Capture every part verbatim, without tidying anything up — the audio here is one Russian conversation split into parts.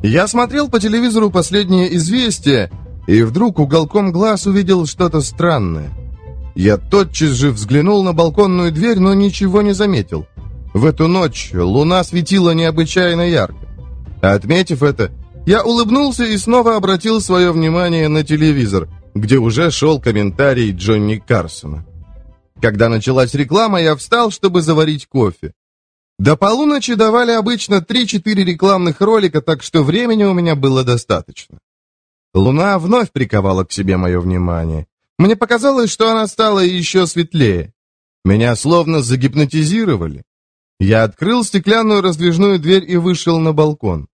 Я смотрел по телевизору последние известия, и вдруг уголком глаз увидел что-то странное. Я тотчас же взглянул на балконную дверь, но ничего не заметил. В эту ночь луна светила необычайно ярко. Отметив это, я улыбнулся и снова обратил свое внимание на телевизор, где уже шел комментарий Джонни Карсона. Когда началась реклама, я встал, чтобы заварить кофе. До полуночи давали обычно три-четыре рекламных ролика, так что времени у меня было достаточно. Луна вновь приковала к себе мое внимание. Мне показалось, что она стала еще светлее. Меня словно загипнотизировали. Я открыл стеклянную раздвижную дверь и вышел на балкон.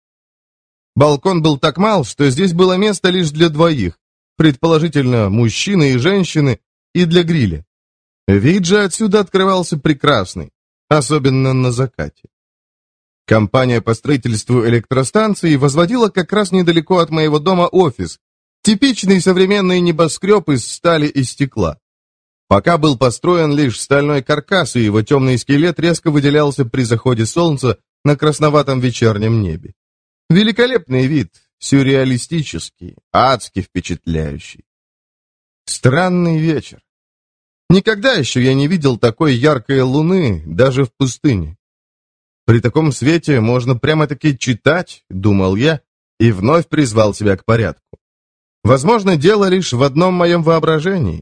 Балкон был так мал, что здесь было место лишь для двоих, предположительно, мужчины и женщины, и для гриля. Вид же отсюда открывался прекрасный, особенно на закате. Компания по строительству электростанции возводила как раз недалеко от моего дома офис, типичный современный небоскреб из стали и стекла. Пока был построен лишь стальной каркас, и его темный скелет резко выделялся при заходе солнца на красноватом вечернем небе. Великолепный вид, сюрреалистический, адски впечатляющий. Странный вечер. Никогда еще я не видел такой яркой луны, даже в пустыне. При таком свете можно прямо-таки читать, думал я, и вновь призвал себя к порядку. Возможно, дело лишь в одном моем воображении.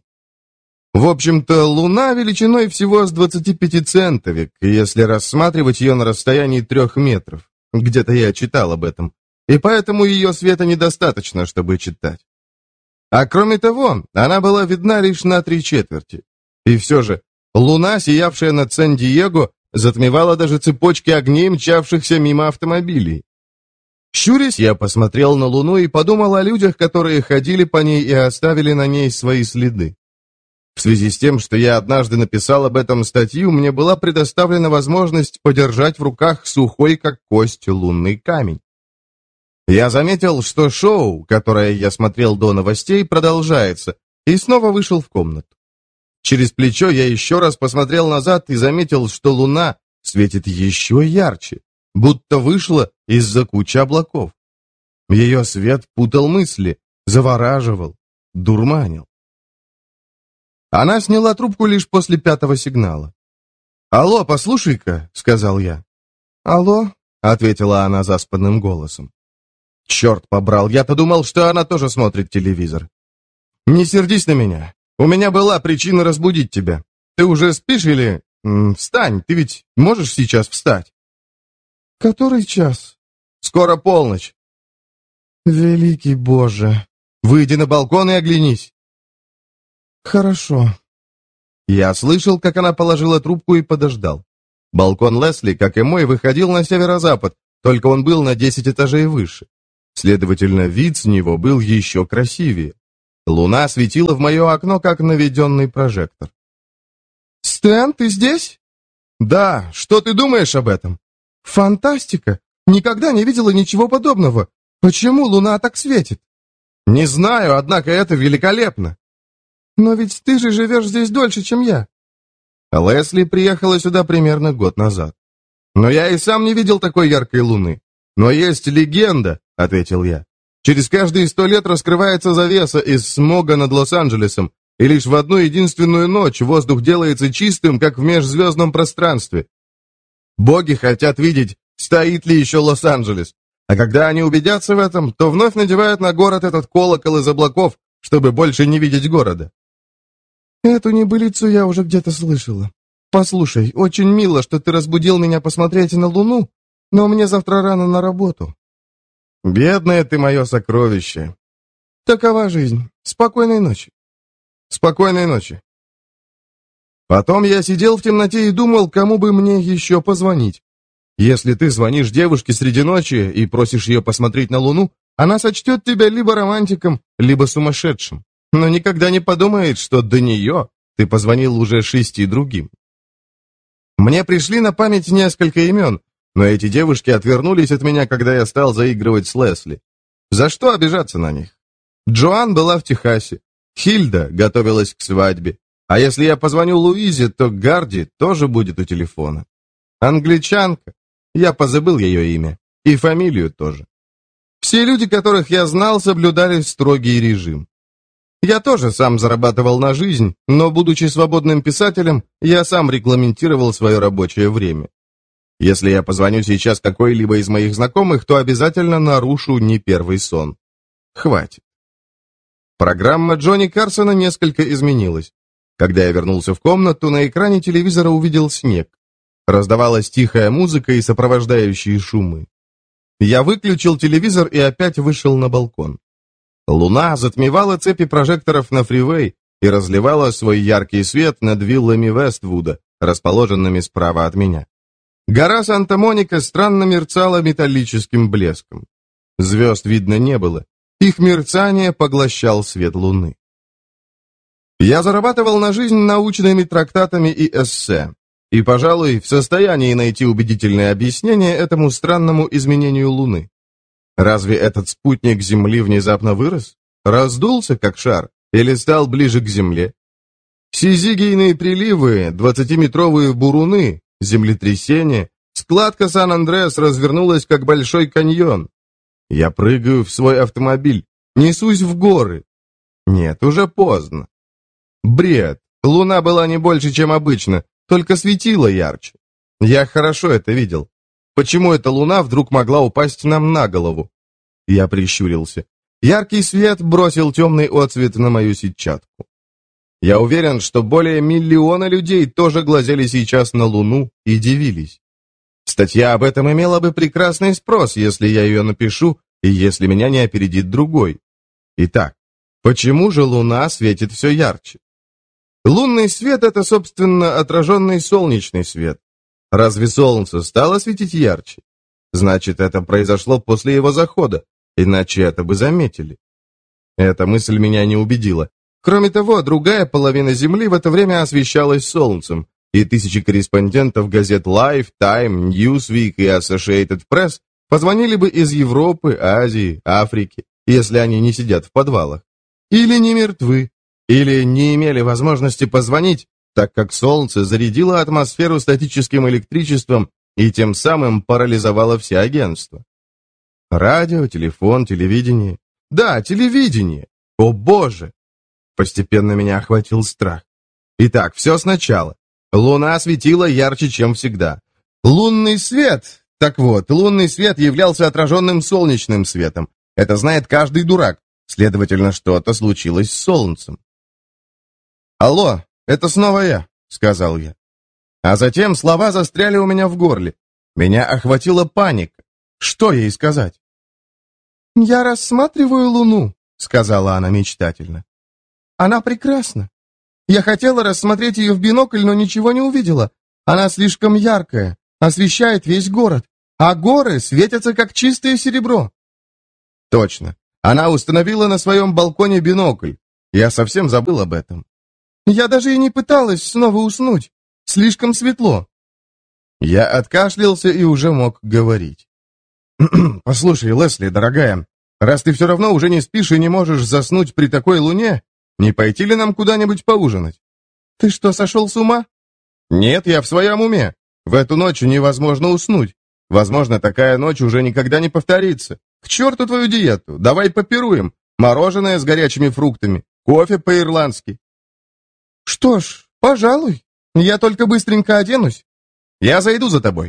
В общем-то, луна величиной всего с двадцатипятицентовик, если рассматривать ее на расстоянии трех метров. Где-то я читал об этом. И поэтому ее света недостаточно, чтобы читать. А кроме того, она была видна лишь на три четверти. И все же, луна, сиявшая над Сан-Диего, затмевала даже цепочки огней, мчавшихся мимо автомобилей. Щурясь, я посмотрел на луну и подумал о людях, которые ходили по ней и оставили на ней свои следы. В связи с тем, что я однажды написал об этом статью, мне была предоставлена возможность подержать в руках сухой, как кость, лунный камень. Я заметил, что шоу, которое я смотрел до новостей, продолжается, и снова вышел в комнату. Через плечо я еще раз посмотрел назад и заметил, что луна светит еще ярче, будто вышла из-за кучи облаков. Ее свет путал мысли, завораживал, дурманил. Она сняла трубку лишь после пятого сигнала. «Алло, послушай-ка», — сказал я. «Алло», — ответила она заспанным голосом. «Черт побрал, я-то думал, что она тоже смотрит телевизор. Не сердись на меня. У меня была причина разбудить тебя. Ты уже спишь или... М, встань, ты ведь можешь сейчас встать?» «Который час?» «Скоро полночь». «Великий Боже! Выйди на балкон и оглянись». «Хорошо». Я слышал, как она положила трубку и подождал. Балкон Лесли, как и мой, выходил на северо-запад, только он был на десять этажей выше. Следовательно, вид с него был еще красивее. Луна светила в мое окно, как наведенный прожектор. «Стэн, ты здесь?» «Да, что ты думаешь об этом?» «Фантастика! Никогда не видела ничего подобного. Почему луна так светит?» «Не знаю, однако это великолепно». «Но ведь ты же живешь здесь дольше, чем я». Лесли приехала сюда примерно год назад. «Но я и сам не видел такой яркой луны. Но есть легенда», — ответил я. «Через каждые сто лет раскрывается завеса из смога над Лос-Анджелесом, и лишь в одну единственную ночь воздух делается чистым, как в межзвездном пространстве. Боги хотят видеть, стоит ли еще Лос-Анджелес. А когда они убедятся в этом, то вновь надевают на город этот колокол из облаков, чтобы больше не видеть города». «Эту небылицу я уже где-то слышала. Послушай, очень мило, что ты разбудил меня посмотреть на луну, но мне завтра рано на работу». «Бедное ты мое сокровище». «Такова жизнь. Спокойной ночи». «Спокойной ночи». Потом я сидел в темноте и думал, кому бы мне еще позвонить. Если ты звонишь девушке среди ночи и просишь ее посмотреть на луну, она сочтет тебя либо романтиком, либо сумасшедшим, но никогда не подумает, что до нее ты позвонил уже шести другим. Мне пришли на память несколько имен, но эти девушки отвернулись от меня, когда я стал заигрывать с Лесли. За что обижаться на них? Джоан была в Техасе, Хильда готовилась к свадьбе, а если я позвоню Луизе, то Гарди тоже будет у телефона. Англичанка, я позабыл ее имя, и фамилию тоже. Все люди, которых я знал, соблюдали строгий режим. Я тоже сам зарабатывал на жизнь, но, будучи свободным писателем, я сам регламентировал свое рабочее время. Если я позвоню сейчас какой-либо из моих знакомых, то обязательно нарушу не первый сон. Хватит. Программа Джонни Карсона несколько изменилась. Когда я вернулся в комнату, на экране телевизора увидел снег. Раздавалась тихая музыка и сопровождающие шумы. Я выключил телевизор и опять вышел на балкон. Луна затмевала цепи прожекторов на фривей и разливала свой яркий свет над виллами Вествуда, расположенными справа от меня. Гора Санта-Моника странно мерцала металлическим блеском. Звезд видно не было. Их мерцание поглощал свет луны. Я зарабатывал на жизнь научными трактатами и эссе, и, пожалуй, в состоянии найти убедительное объяснение этому странному изменению Луны. Разве этот спутник Земли внезапно вырос? Раздулся, как шар, или стал ближе к Земле? Сизигийные приливы, двадцатиметровые буруны, землетрясения, складка Сан-Андреас развернулась, как большой каньон. Я прыгаю в свой автомобиль, несусь в горы. Нет, уже поздно. Бред. Луна была не больше, чем обычно, только светила ярче. Я хорошо это видел. Почему эта луна вдруг могла упасть нам на голову? Я прищурился. Яркий свет бросил темный отсвет на мою сетчатку. Я уверен, что более миллиона людей тоже глазели сейчас на луну и дивились. Статья об этом имела бы прекрасный спрос, если я ее напишу, и если меня не опередит другой. Итак, почему же луна светит все ярче? Лунный свет — это, собственно, отраженный солнечный свет. Разве солнце стало светить ярче? Значит, это произошло после его захода, иначе это бы заметили. Эта мысль меня не убедила. Кроме того, другая половина Земли в это время освещалась солнцем, и тысячи корреспондентов газет Life, Time, Newsweek и Associated Press позвонили бы из Европы, Азии, Африки, если они не сидят в подвалах. Или не мертвы, или не имели возможности позвонить, так как солнце зарядило атмосферу статическим электричеством и тем самым парализовало все агентства. Радио, телефон, телевидение. Да, телевидение. О боже! Постепенно меня охватил страх. Итак, все сначала. Луна светила ярче, чем всегда. Лунный свет. Так вот, лунный свет являлся отраженным солнечным светом. Это знает каждый дурак. Следовательно, что-то случилось с солнцем. «Алло, это снова я», — сказал я. А затем слова застряли у меня в горле. Меня охватила паника. Что ей сказать? «Я рассматриваю Луну», — сказала она мечтательно. «Она прекрасна. Я хотела рассмотреть ее в бинокль, но ничего не увидела. Она слишком яркая, освещает весь город, а горы светятся, как чистое серебро». Точно. Она установила на своем балконе бинокль. Я совсем забыл об этом. Я даже и не пыталась снова уснуть. Слишком светло. Я откашлялся и уже мог говорить. «Послушай, Лесли, дорогая, раз ты все равно уже не спишь и не можешь заснуть при такой луне, не пойти ли нам куда-нибудь поужинать?» «Ты что, сошел с ума?» «Нет, я в своем уме. В эту ночь невозможно уснуть. Возможно, такая ночь уже никогда не повторится. К черту твою диету, давай попируем. Мороженое с горячими фруктами, кофе по-ирландски». «Что ж, пожалуй. Я только быстренько оденусь. Я зайду за тобой».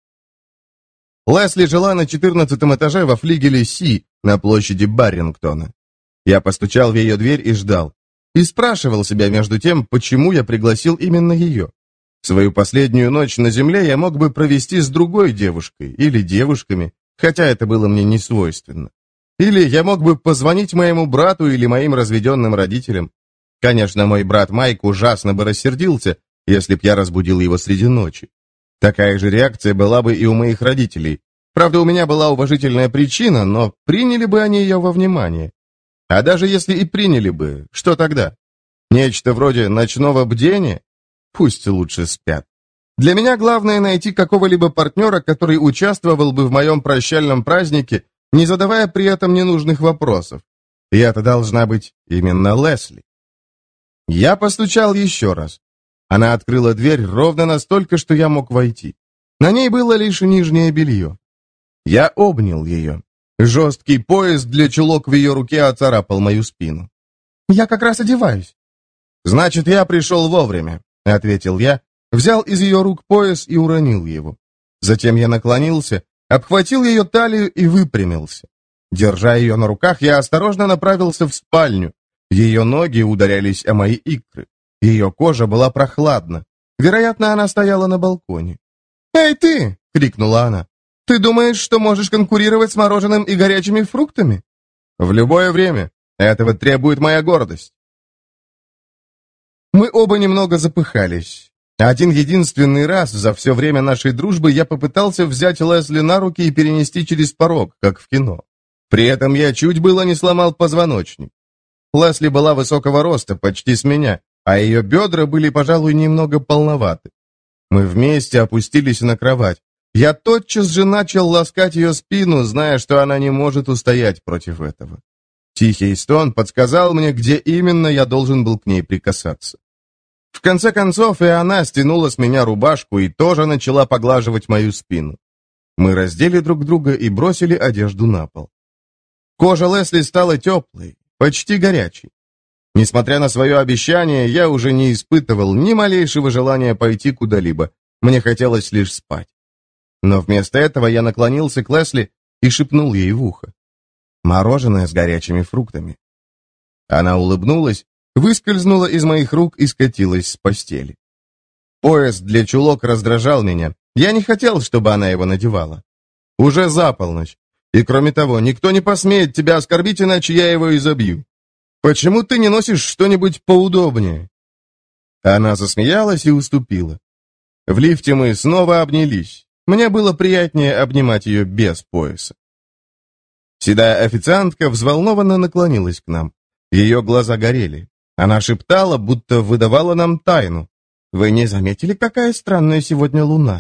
Лесли жила на четырнадцатом этаже во флигеле Си на площади Баррингтона. Я постучал в ее дверь и ждал. И спрашивал себя между тем, почему я пригласил именно ее. Свою последнюю ночь на земле я мог бы провести с другой девушкой или девушками, хотя это было мне не свойственно. Или я мог бы позвонить моему брату или моим разведенным родителям. Конечно, мой брат Майк ужасно бы рассердился, если б я разбудил его среди ночи. Такая же реакция была бы и у моих родителей. Правда, у меня была уважительная причина, но приняли бы они ее во внимание. А даже если и приняли бы, что тогда? Нечто вроде ночного бдения? Пусть лучше спят. Для меня главное найти какого-либо партнера, который участвовал бы в моем прощальном празднике, не задавая при этом ненужных вопросов. И это должна быть именно Лесли. Я постучал еще раз. Она открыла дверь ровно настолько, что я мог войти. На ней было лишь нижнее белье. Я обнял ее. Жесткий пояс для чулок в ее руке оцарапал мою спину. «Я как раз одеваюсь». «Значит, я пришел вовремя», — ответил я, взял из ее рук пояс и уронил его. Затем я наклонился, обхватил ее талию и выпрямился. Держа ее на руках, я осторожно направился в спальню. Ее ноги ударялись о мои икры. Ее кожа была прохладна. Вероятно, она стояла на балконе. «Эй, ты!» — крикнула она. «Ты думаешь, что можешь конкурировать с мороженым и горячими фруктами?» «В любое время. Этого требует моя гордость». Мы оба немного запыхались. Один единственный раз за все время нашей дружбы я попытался взять Лесли на руки и перенести через порог, как в кино. При этом я чуть было не сломал позвоночник. Лесли была высокого роста, почти с меня, а ее бедра были, пожалуй, немного полноваты. Мы вместе опустились на кровать. Я тотчас же начал ласкать ее спину, зная, что она не может устоять против этого. Тихий стон подсказал мне, где именно я должен был к ней прикасаться. В конце концов, и она стянула с меня рубашку и тоже начала поглаживать мою спину. Мы раздели друг друга и бросили одежду на пол. Кожа Лесли стала теплой, почти горячей. Несмотря на свое обещание, я уже не испытывал ни малейшего желания пойти куда-либо. Мне хотелось лишь спать. Но вместо этого я наклонился к Лесли и шепнул ей в ухо. «Мороженое с горячими фруктами». Она улыбнулась, выскользнула из моих рук и скатилась с постели. Пояс для чулок раздражал меня. Я не хотел, чтобы она его надевала. Уже за полночь. И кроме того, никто не посмеет тебя оскорбить, иначе я его изобью. Почему ты не носишь что-нибудь поудобнее?» Она засмеялась и уступила. В лифте мы снова обнялись. Мне было приятнее обнимать ее без пояса. Седая официантка взволнованно наклонилась к нам. Ее глаза горели. Она шептала, будто выдавала нам тайну. «Вы не заметили, какая странная сегодня луна?»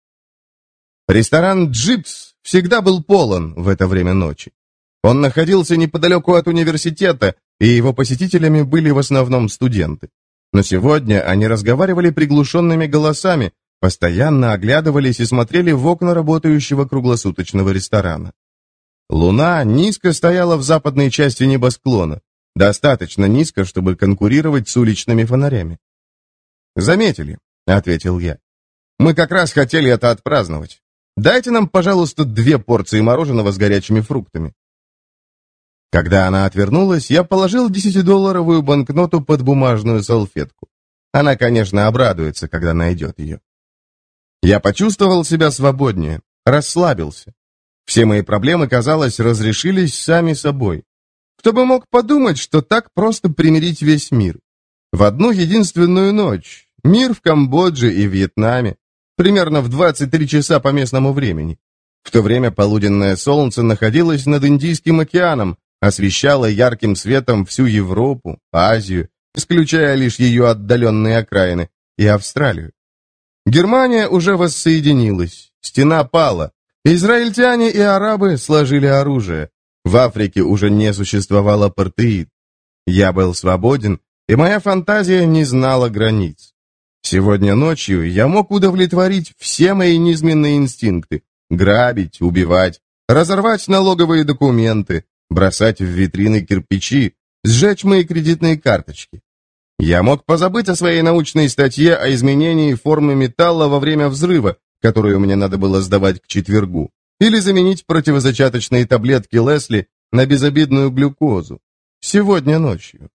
Ресторан «Джипс» всегда был полон в это время ночи. Он находился неподалеку от университета, и его посетителями были в основном студенты. Но сегодня они разговаривали приглушенными голосами, постоянно оглядывались и смотрели в окна работающего круглосуточного ресторана. Луна низко стояла в западной части небосклона, достаточно низко, чтобы конкурировать с уличными фонарями. «Заметили», — ответил я. «Мы как раз хотели это отпраздновать. Дайте нам, пожалуйста, две порции мороженого с горячими фруктами». Когда она отвернулась, я положил десятидолларовую банкноту под бумажную салфетку. Она, конечно, обрадуется, когда найдет ее. Я почувствовал себя свободнее, расслабился. Все мои проблемы, казалось, разрешились сами собой. Кто бы мог подумать, что так просто примирить весь мир? В одну единственную ночь. Мир в Камбодже и Вьетнаме. Примерно в двадцать три часа по местному времени. В то время полуденное солнце находилось над Индийским океаном, освещало ярким светом всю Европу, Азию, исключая лишь ее отдаленные окраины, и Австралию. Германия уже воссоединилась, стена пала, израильтяне и арабы сложили оружие, в Африке уже не существовал апартеид. Я был свободен, и моя фантазия не знала границ. Сегодня ночью я мог удовлетворить все мои низменные инстинкты, грабить, убивать, разорвать налоговые документы, бросать в витрины кирпичи, сжечь мои кредитные карточки. Я мог позабыть о своей научной статье о изменении формы металла во время взрыва, которую мне надо было сдавать к четвергу, или заменить противозачаточные таблетки Лесли на безобидную глюкозу. Сегодня ночью.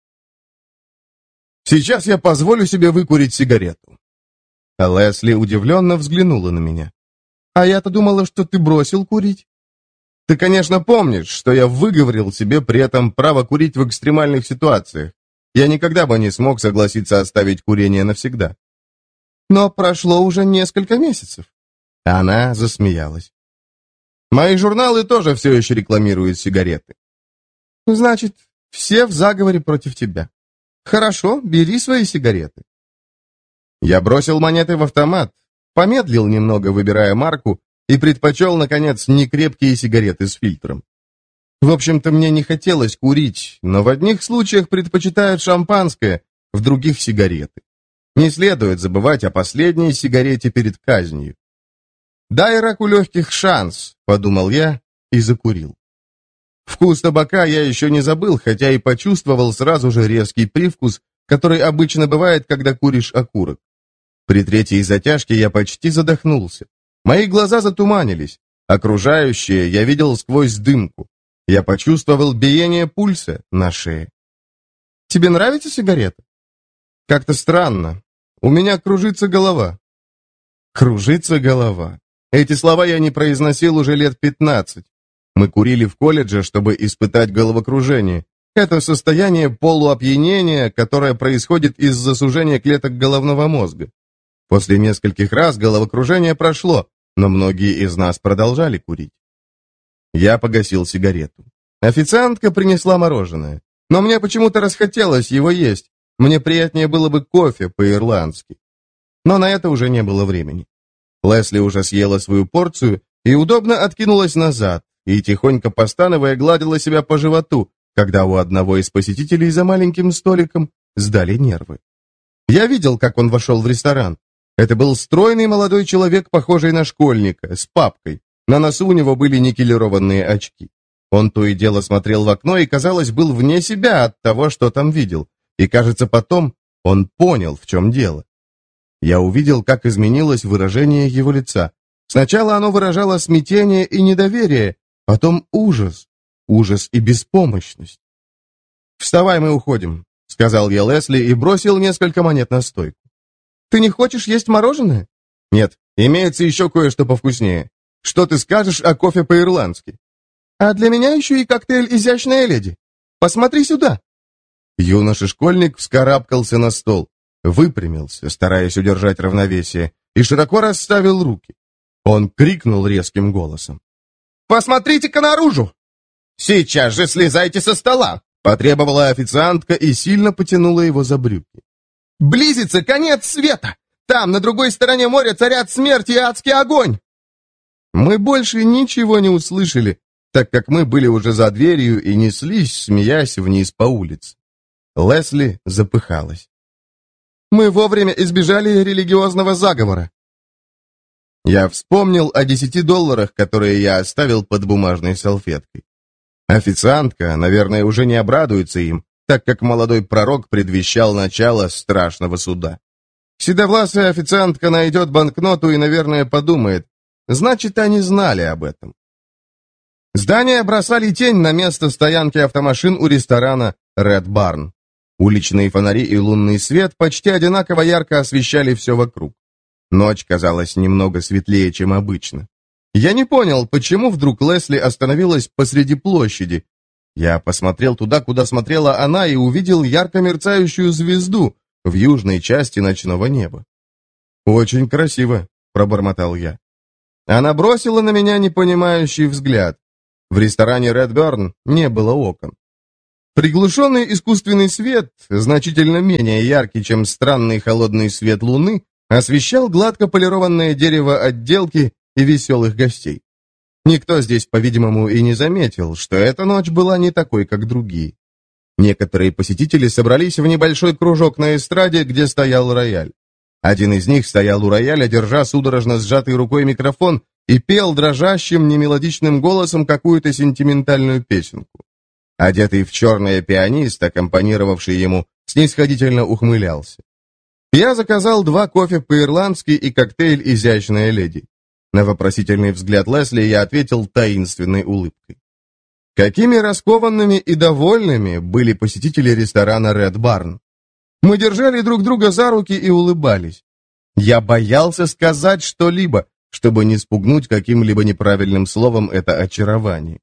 Сейчас я позволю себе выкурить сигарету. А Лесли удивленно взглянула на меня. А я-то думала, что ты бросил курить. Ты, конечно, помнишь, что я выговорил себе при этом право курить в экстремальных ситуациях. Я никогда бы не смог согласиться оставить курение навсегда. Но прошло уже несколько месяцев. Она засмеялась. Мои журналы тоже все еще рекламируют сигареты. Значит, все в заговоре против тебя. Хорошо, бери свои сигареты. Я бросил монеты в автомат, помедлил немного, выбирая марку, и предпочел, наконец, некрепкие сигареты с фильтром. В общем-то, мне не хотелось курить, но в одних случаях предпочитают шампанское, в других — сигареты. Не следует забывать о последней сигарете перед казнью. «Дай раку легких шанс», — подумал я и закурил. Вкус табака я еще не забыл, хотя и почувствовал сразу же резкий привкус, который обычно бывает, когда куришь окурок. При третьей затяжке я почти задохнулся. Мои глаза затуманились. Окружающее я видел сквозь дымку. Я почувствовал биение пульса на шее. «Тебе нравится сигарета?» «Как-то странно. У меня кружится голова». «Кружится голова». Эти слова я не произносил уже лет пятнадцать. Мы курили в колледже, чтобы испытать головокружение. Это состояние полуопьянения, которое происходит из-за сужения клеток головного мозга. После нескольких раз головокружение прошло, но многие из нас продолжали курить. Я погасил сигарету. Официантка принесла мороженое, но мне почему-то расхотелось его есть. Мне приятнее было бы кофе по-ирландски. Но на это уже не было времени. Лесли уже съела свою порцию и удобно откинулась назад, и, тихонько постановая, гладила себя по животу, когда у одного из посетителей за маленьким столиком сдали нервы. Я видел, как он вошел в ресторан. Это был стройный молодой человек, похожий на школьника, с папкой. На носу у него были никелированные очки. Он то и дело смотрел в окно и, казалось, был вне себя от того, что там видел. И, кажется, потом он понял, в чем дело. Я увидел, как изменилось выражение его лица. Сначала оно выражало смятение и недоверие, потом ужас, ужас и беспомощность. «Вставай, мы уходим», — сказал я Лесли и бросил несколько монет на стойку. «Ты не хочешь есть мороженое?» «Нет, имеется еще кое-что повкуснее. Что ты скажешь о кофе по-ирландски?» «А для меня еще и коктейль «Изящная леди». Посмотри сюда». Юноша-школьник вскарабкался на стол, выпрямился, стараясь удержать равновесие, и широко расставил руки. Он крикнул резким голосом. «Посмотрите-ка наружу!» «Сейчас же слезайте со стола!» — потребовала официантка и сильно потянула его за брюки. «Близится конец света! Там, на другой стороне моря, царят смерть и адский огонь!» Мы больше ничего не услышали, так как мы были уже за дверью и неслись, смеясь, вниз по улице. Лесли запыхалась. «Мы вовремя избежали религиозного заговора». Я вспомнил о десяти долларах, которые я оставил под бумажной салфеткой. Официантка, наверное, уже не обрадуется им, так как молодой пророк предвещал начало страшного суда. Седовласая официантка найдет банкноту и, наверное, подумает, значит, они знали об этом. Здания бросали тень на место стоянки автомашин у ресторана Red Barn. Уличные фонари и лунный свет почти одинаково ярко освещали все вокруг. Ночь казалась немного светлее, чем обычно. Я не понял, почему вдруг Лесли остановилась посреди площади. Я посмотрел туда, куда смотрела она, и увидел ярко мерцающую звезду в южной части ночного неба. «Очень красиво», — пробормотал я. Она бросила на меня непонимающий взгляд. В ресторане Red Barn не было окон. Приглушенный искусственный свет, значительно менее яркий, чем странный холодный свет луны, освещал гладко полированное дерево отделки и веселых гостей. Никто здесь, по-видимому, и не заметил, что эта ночь была не такой, как другие. Некоторые посетители собрались в небольшой кружок на эстраде, где стоял рояль. Один из них стоял у рояля, держа судорожно сжатой рукой микрофон, и пел дрожащим, немелодичным голосом какую-то сентиментальную песенку. Одетый в черное пианист, аккомпанировавший ему, снисходительно ухмылялся. Я заказал два кофе по-ирландски и коктейль «Изящная леди». На вопросительный взгляд Лесли я ответил таинственной улыбкой. Какими раскованными и довольными были посетители ресторана Red Barn. Мы держали друг друга за руки и улыбались. Я боялся сказать что-либо, чтобы не спугнуть каким-либо неправильным словом это очарование.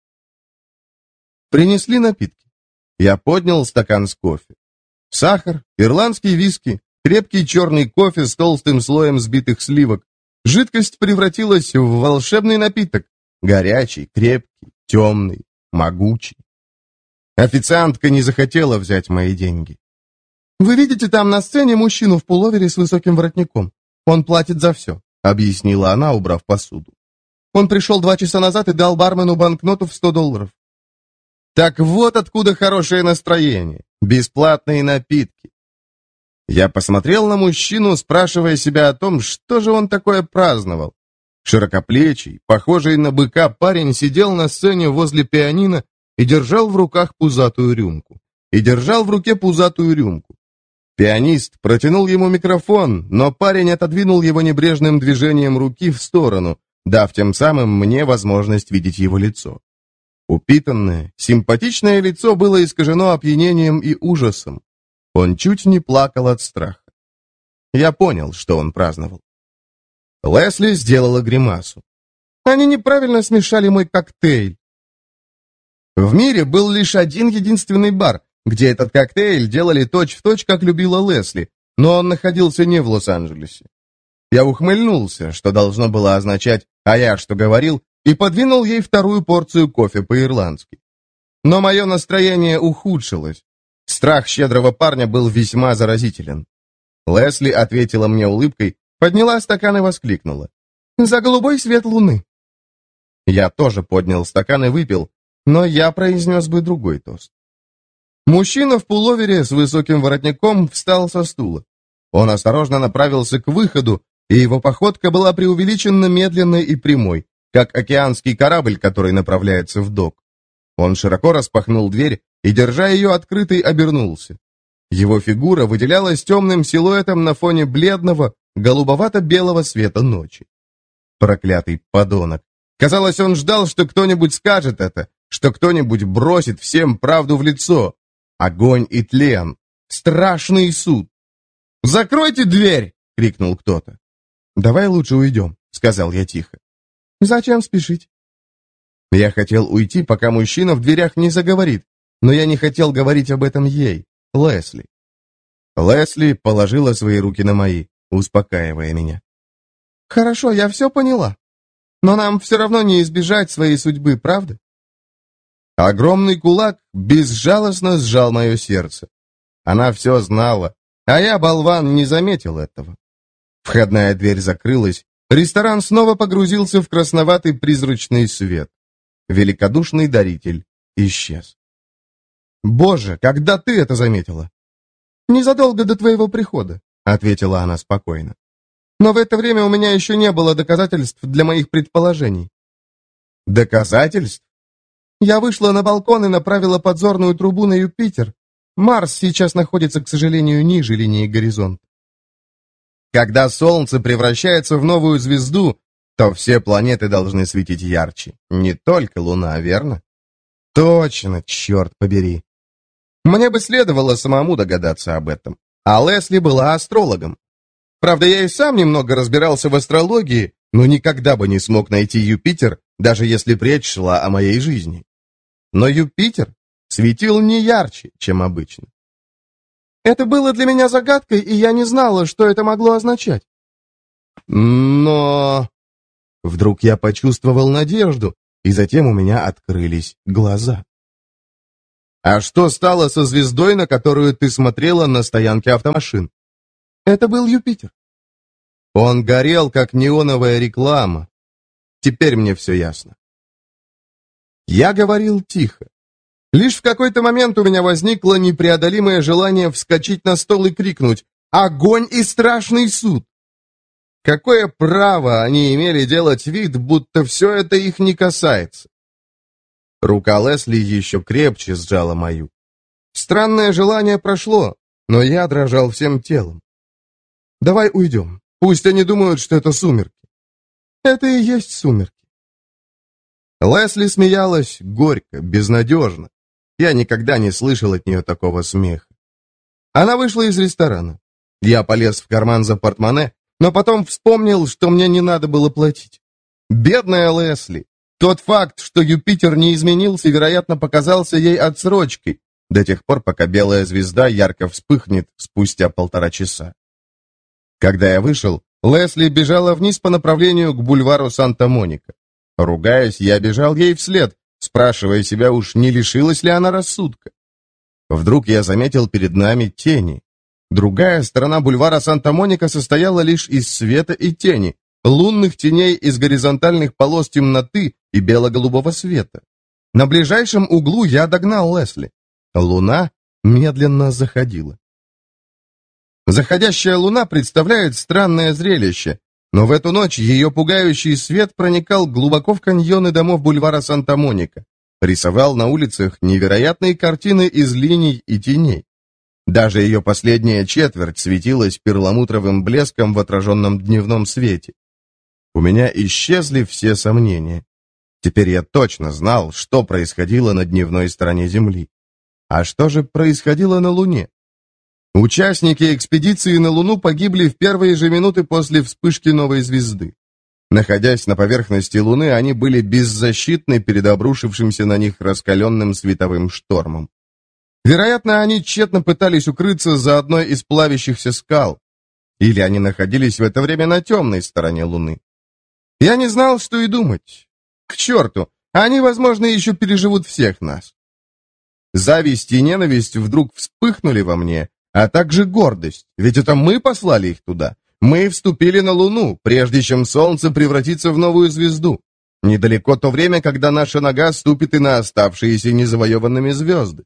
Принесли напитки. Я поднял стакан с кофе. Сахар, ирландский виски, крепкий черный кофе с толстым слоем взбитых сливок. Жидкость превратилась в волшебный напиток. Горячий, крепкий, темный, могучий. Официантка не захотела взять мои деньги. «Вы видите там на сцене мужчину в пуловере с высоким воротником? Он платит за все», — объяснила она, убрав посуду. «Он пришел два часа назад и дал бармену банкноту в сто долларов». Так вот откуда хорошее настроение, бесплатные напитки. Я посмотрел на мужчину, спрашивая себя о том, что же он такое праздновал. Широкоплечий, похожий на быка парень сидел на сцене возле пианино и держал в руках пузатую рюмку. И держал в руке пузатую рюмку. Пианист протянул ему микрофон, но парень отодвинул его небрежным движением руки в сторону, дав тем самым мне возможность видеть его лицо. Упитанное, симпатичное лицо было искажено опьянением и ужасом. Он чуть не плакал от страха. Я понял, что он праздновал. Лесли сделала гримасу. Они неправильно смешали мой коктейль. В мире был лишь один единственный бар, где этот коктейль делали точь-в-точь, как любила Лесли, но он находился не в Лос-Анджелесе. Я ухмыльнулся, что должно было означать «а я что говорил», и подвинул ей вторую порцию кофе по-ирландски. Но мое настроение ухудшилось. Страх щедрого парня был весьма заразителен. Лесли ответила мне улыбкой, подняла стакан и воскликнула. «За голубой свет луны!» Я тоже поднял стакан и выпил, но я произнес бы другой тост. Мужчина в пуловере с высоким воротником встал со стула. Он осторожно направился к выходу, и его походка была преувеличенно медленной и прямой, как океанский корабль, который направляется в док. Он широко распахнул дверь и, держа ее открытой, обернулся. Его фигура выделялась темным силуэтом на фоне бледного, голубовато-белого света ночи. Проклятый подонок! Казалось, он ждал, что кто-нибудь скажет это, что кто-нибудь бросит всем правду в лицо. Огонь и тлен. Страшный суд. «Закройте дверь!» — крикнул кто-то. «Давай лучше уйдем», — сказал я тихо. «Зачем спешить?» Я хотел уйти, пока мужчина в дверях не заговорит, но я не хотел говорить об этом ей, Лесли. Лесли положила свои руки на мои, успокаивая меня. «Хорошо, я все поняла. Но нам все равно не избежать своей судьбы, правда?» Огромный кулак безжалостно сжал мое сердце. Она все знала, а я, болван, не заметил этого. Входная дверь закрылась, ресторан снова погрузился в красноватый призрачный свет. Великодушный даритель исчез. «Боже, когда ты это заметила?» «Незадолго до твоего прихода», — ответила она спокойно. «Но в это время у меня еще не было доказательств для моих предположений». «Доказательств?» «Я вышла на балкон и направила подзорную трубу на Юпитер. Марс сейчас находится, к сожалению, ниже линии горизонта». Когда Солнце превращается в новую звезду, то все планеты должны светить ярче. Не только Луна, верно? Точно, черт побери. Мне бы следовало самому догадаться об этом. А Лесли была астрологом. Правда, я и сам немного разбирался в астрологии, но никогда бы не смог найти Юпитер, даже если б речь шла о моей жизни. Но Юпитер светил не ярче, чем обычно. Это было для меня загадкой, и я не знала, что это могло означать. Но... Вдруг я почувствовал надежду, и затем у меня открылись глаза. «А что стало со звездой, на которую ты смотрела на стоянке автомашин?» «Это был Юпитер». «Он горел, как неоновая реклама. Теперь мне все ясно». Я говорил тихо. Лишь в какой-то момент у меня возникло непреодолимое желание вскочить на стол и крикнуть «Огонь и страшный суд!». Какое право они имели делать вид, будто все это их не касается? Рука Лесли еще крепче сжала мою. Странное желание прошло, но я дрожал всем телом. «Давай уйдем. Пусть они думают, что это сумерки». «Это и есть сумерки». Лесли смеялась горько, безнадежно. Я никогда не слышал от нее такого смеха. Она вышла из ресторана. Я полез в карман за портмоне, но потом вспомнил, что мне не надо было платить. Бедная Лесли. Тот факт, что Юпитер не изменился, вероятно, показался ей отсрочкой, до тех пор, пока белая звезда ярко вспыхнет спустя полтора часа. Когда я вышел, Лесли бежала вниз по направлению к бульвару Санта-Моника. Ругаясь, я бежал ей вслед, спрашивая себя, уж не лишилась ли она рассудка. Вдруг я заметил перед нами тени. Другая сторона бульвара Санта-Моника состояла лишь из света и тени, лунных теней из горизонтальных полос темноты и бело-голубого света. На ближайшем углу я догнал Лесли. Луна медленно заходила. Заходящая луна представляет странное зрелище, но в эту ночь ее пугающий свет проникал глубоко в каньоны домов бульвара Санта-Моника. рисовал на улицах невероятные картины из линий и теней. Даже ее последняя четверть светилась перламутровым блеском в отраженном дневном свете. У меня исчезли все сомнения. Теперь я точно знал, что происходило на дневной стороне Земли. А что же происходило на Луне? Участники экспедиции на Луну погибли в первые же минуты после вспышки новой звезды. Находясь на поверхности Луны, они были беззащитны перед обрушившимся на них раскаленным световым штормом. Вероятно, они тщетно пытались укрыться за одной из плавящихся скал. Или они находились в это время на темной стороне Луны. Я не знал, что и думать. К черту, они, возможно, еще переживут всех нас. Зависть и ненависть вдруг вспыхнули во мне, а также гордость, ведь это мы послали их туда. Мы вступили на Луну, прежде чем Солнце превратится в новую звезду. Недалеко то время, когда наша нога ступит и на оставшиеся незавоеванными звезды.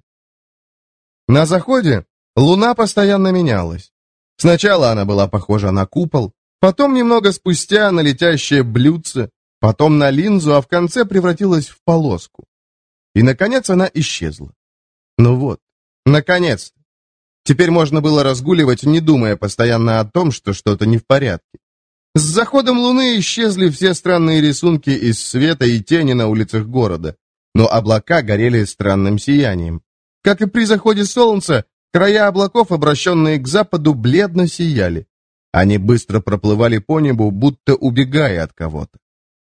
На заходе Луна постоянно менялась. Сначала она была похожа на купол, потом немного спустя на летящее блюдце, потом на линзу, а в конце превратилась в полоску. И, наконец, она исчезла. Ну вот, наконец-то. Теперь можно было разгуливать, не думая постоянно о том, что что-то не в порядке. С заходом Луны исчезли все странные рисунки из света и тени на улицах города, но облака горели странным сиянием. Как и при заходе солнца, края облаков, обращенные к западу, бледно сияли. Они быстро проплывали по небу, будто убегая от кого-то.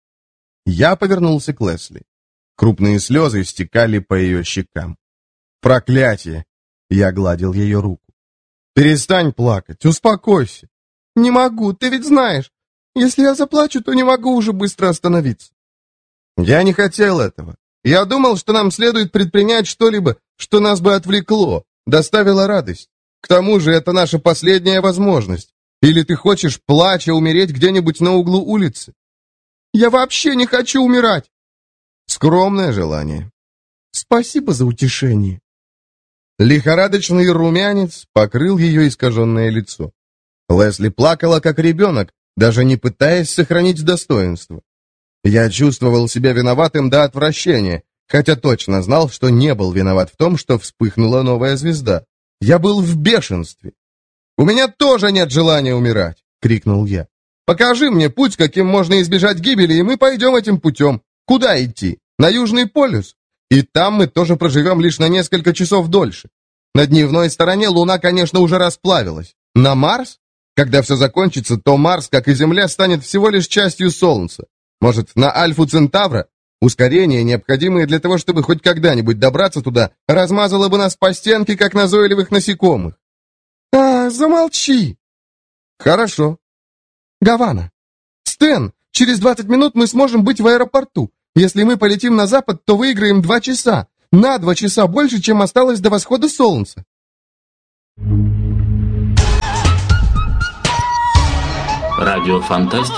Я повернулся к Лесли. Крупные слезы стекали по ее щекам. «Проклятие!» Я гладил ее руку. «Перестань плакать, успокойся». «Не могу, ты ведь знаешь. Если я заплачу, то не могу уже быстро остановиться». «Я не хотел этого. Я думал, что нам следует предпринять что-либо, что нас бы отвлекло, доставило радость. К тому же это наша последняя возможность. Или ты хочешь, плача, умереть где-нибудь на углу улицы?» «Я вообще не хочу умирать!» «Скромное желание». «Спасибо за утешение». Лихорадочный румянец покрыл ее искаженное лицо. Лесли плакала, как ребенок, даже не пытаясь сохранить достоинство. Я чувствовал себя виноватым до отвращения, хотя точно знал, что не был виноват в том, что вспыхнула новая звезда. Я был в бешенстве. «У меня тоже нет желания умирать!» — крикнул я. «Покажи мне путь, каким можно избежать гибели, и мы пойдем этим путем. Куда идти? На Южный полюс? И там мы тоже проживем лишь на несколько часов дольше. На дневной стороне Луна, конечно, уже расплавилась. На Марс? Когда все закончится, то Марс, как и Земля, станет всего лишь частью Солнца. Может, на Альфу Центавра? Ускорение, необходимое для того, чтобы хоть когда-нибудь добраться туда, размазало бы нас по стенке, как назойливых насекомых». «А, замолчи!» «Хорошо». «Гавана. Стэн, через двадцать минут мы сможем быть в аэропорту. Если мы полетим на запад, то выиграем два часа. На два часа больше, чем осталось до восхода солнца». Радио Фантастика.